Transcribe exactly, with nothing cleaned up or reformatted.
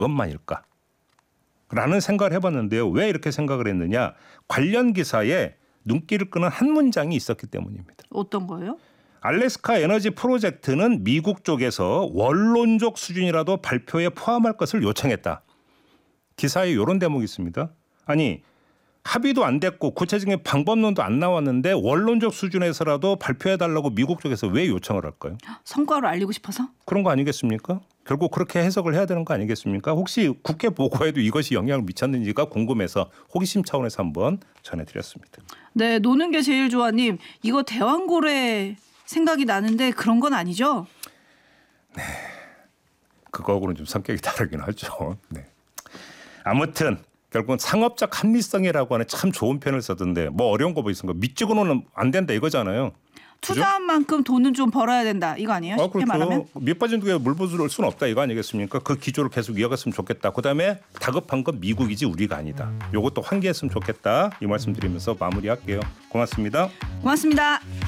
것만일까? 라는 생각을 해봤는데요. 왜 이렇게 생각을 했느냐? 관련 기사에 눈길을 끄는 한 문장이 있었기 때문입니다. 어떤 거예요? 알래스카 에너지 프로젝트는 미국 쪽에서 원론적 수준이라도 발표에 포함할 것을 요청했다. 기사에 이런 대목이 있습니다. 아니 합의도 안 됐고 구체적인 방법론도 안 나왔는데 원론적 수준에서라도 발표해달라고 미국 쪽에서 왜 요청을 할까요? 성과를 알리고 싶어서? 그런 거 아니겠습니까? 결국 그렇게 해석을 해야 되는 거 아니겠습니까? 혹시 국회 보고에도 이것이 영향을 미쳤는지가 궁금해서 호기심 차원에서 한번 전해드렸습니다. 네, 노는 게 제일 좋아님. 이거 대왕고래 생각이 나는데 그런 건 아니죠? 네, 그거하고는 좀 성격이 다르긴 하죠. 네. 아무튼 결국은 상업적 합리성이라고 하는 참 좋은 표현을 썼던데 뭐 어려운 거 뭐 있습니까? 밑지고는 안 된다 이거잖아요. 투자한 만큼 돈은 좀 벌어야 된다 이거 아니에요? 아, 쉽게 그렇죠. 말하면? 밑 빠진 두개 물 부을 수는 없다 이거 아니겠습니까? 그 기조를 계속 이어갔으면 좋겠다. 그다음에 다급한 건 미국이지 우리가 아니다. 이것도 환기했으면 좋겠다. 이 말씀 드리면서 마무리할게요. 고맙습니다. 고맙습니다.